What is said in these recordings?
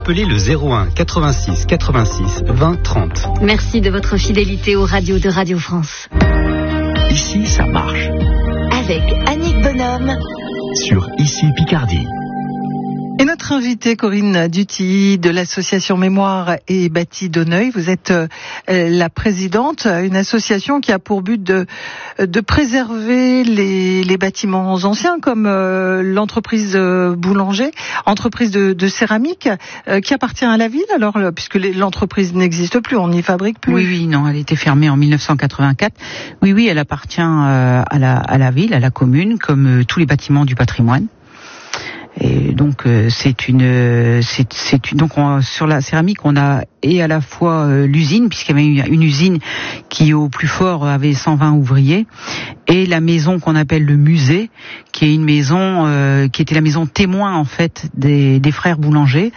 Appelez le 01 86 86 20 30. Merci de votre fidélité aux radios de Radio France. Ici, ça marche. Avec Annick Bonhomme. Sur Ici Picardie. Et notre invitée Corinne Dutilly de l'association Mémoire et Bâti d'Auneuil, vous êtes la présidente, une association qui a pour but de préserver les bâtiments anciens comme l'entreprise Boulanger, entreprise de céramique qui appartient à la ville alors puisque l'entreprise n'existe plus, on n'y fabrique plus. Oui, non, elle a été fermée en 1984. Oui, elle appartient à la ville, à la commune, comme tous les bâtiments du patrimoine. Et donc sur la céramique on a et à la fois l'usine, puisqu'il y avait une usine qui au plus fort avait 120 ouvriers, et la maison qu'on appelle le musée, qui est une maison qui était la maison témoin en fait des frères Boulanger,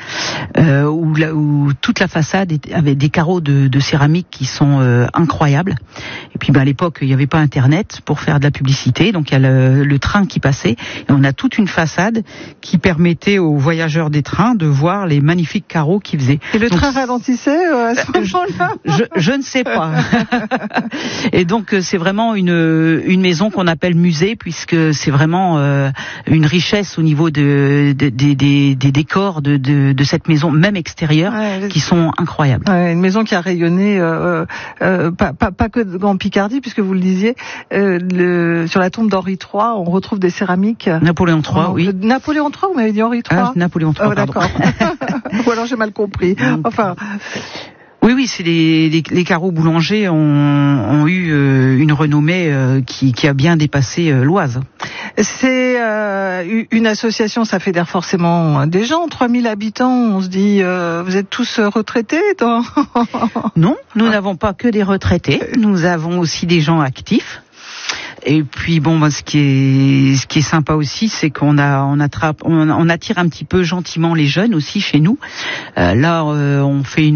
où toute la façade avait des carreaux de céramique qui sont incroyables. Et puis à l'époque il n'y avait pas internet pour faire de la publicité, donc il y a le train qui passait, et on a toute une façade qui permettait aux voyageurs des trains de voir les magnifiques carreaux qu'ils faisaient. Et le train ralentissait à ce moment-là ? Je ne sais pas. Et donc c'est vraiment une maison qu'on appelle musée, puisque c'est vraiment une richesse au niveau des décors de cette maison, même extérieure, qui sont incroyables. Une maison qui a rayonné pas que en Picardie, puisque vous le disiez, sur la tombe d'Henri III, on retrouve des céramiques. Napoléon III, oui. Napoléon III, vous m'avez dit Henri III. Napoléon III, pardon. D'accord. Ou alors j'ai mal compris. Enfin. Oui, c'est les carreaux Boulanger ont eu une renommée qui a bien dépassé l'Oise. C'est une association, ça fédère forcément des gens, 3000 habitants, on se dit, vous êtes tous retraités Non, nous n'avons pas que des retraités, nous avons aussi des gens actifs. Et puis ce qui est sympa aussi, c'est qu'on attire un petit peu gentiment les jeunes aussi chez nous. On fait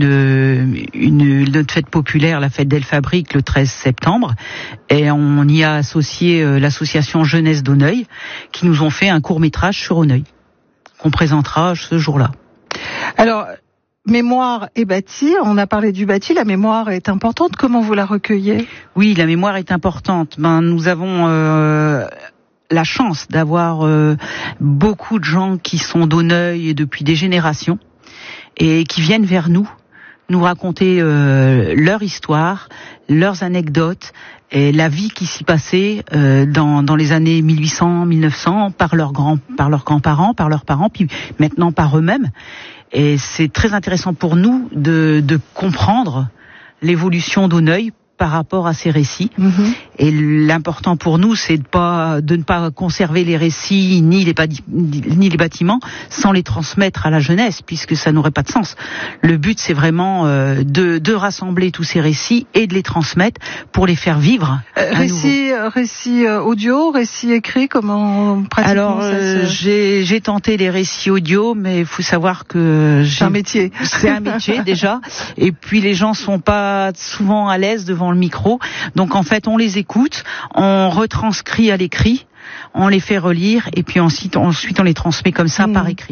notre fête populaire, la fête d'El Fabrique, le 13 septembre, et on y a associé l'association Jeunesse d'Auneuil, qui nous ont fait un court-métrage sur Auneuil, qu'on présentera ce jour-là. Alors, Mémoire et bâti, on a parlé du bâti, la mémoire est importante, comment vous la recueillez ? Oui, la mémoire est importante. Nous avons la chance d'avoir beaucoup de gens qui sont d'Auneuil depuis des générations et qui viennent vers nous raconter leur histoire, leurs anecdotes et la vie qui s'y passait dans les années 1800, 1900 par leurs grands-parents, par leurs parents, puis maintenant par eux-mêmes. Et c'est très intéressant pour nous de comprendre l'évolution d'Auneuil par rapport à ces récits. Mm-hmm. Et l'important pour nous, c'est de ne pas conserver les récits ni les bâtiments sans les transmettre à la jeunesse, puisque ça n'aurait pas de sens. Le but, c'est vraiment de rassembler tous ces récits et de les transmettre pour les faire vivre. Récits audio, récits écrits, comment pratiquement? Alors, j'ai tenté les récits audio, mais il faut savoir que c'est un métier. C'est un métier déjà. Et puis les gens sont pas souvent à l'aise devant le micro, donc en fait on les écoute, on retranscrit à l'écrit, on les fait relire et puis ensuite on les transmet comme ça par écrit.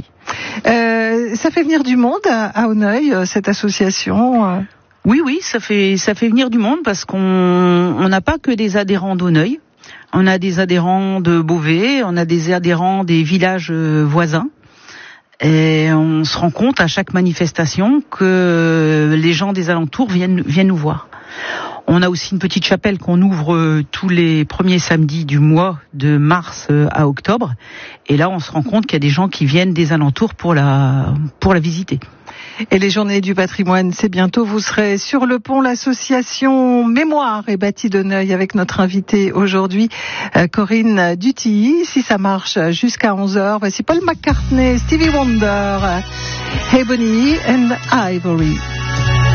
Ça fait venir du monde à Auneuil, cette association. Oui, ça fait venir du monde parce qu'on n'a pas que des adhérents d'Auneuil, on a des adhérents de Beauvais, on a des adhérents des villages voisins. Et on se rend compte à chaque manifestation que les gens des alentours viennent nous voir. On a aussi une petite chapelle qu'on ouvre tous les premiers samedis du mois de mars à octobre. Et là, on se rend compte qu'il y a des gens qui viennent des alentours pour la visiter. Et les journées du patrimoine, c'est bientôt. Vous serez sur le pont, l'association Mémoire et Bâti d'Auneuil avec notre invitée aujourd'hui, Corinne Dutilly. Si ça marche jusqu'à 11h, voici Paul McCartney, Stevie Wonder, Ebony and Ivory.